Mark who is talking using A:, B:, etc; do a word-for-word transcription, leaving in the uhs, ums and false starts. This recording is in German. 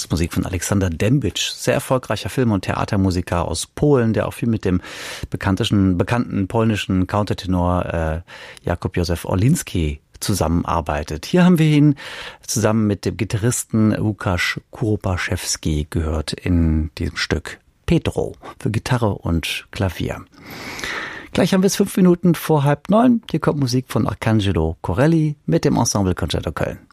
A: Das ist Musik von Aleksander Dębicz, sehr erfolgreicher Film- und Theatermusiker aus Polen, der auch viel mit dem bekannten, bekannten polnischen Countertenor äh, Jakub Józef Orliński zusammenarbeitet. Hier haben wir ihn zusammen mit dem Gitarristen Łukasz Kuropaszewski gehört in diesem Stück Pedro für Gitarre und Klavier. Gleich haben wir es fünf Minuten vor halb neun. Hier kommt Musik von Arcangelo Corelli mit dem Ensemble Concerto Köln.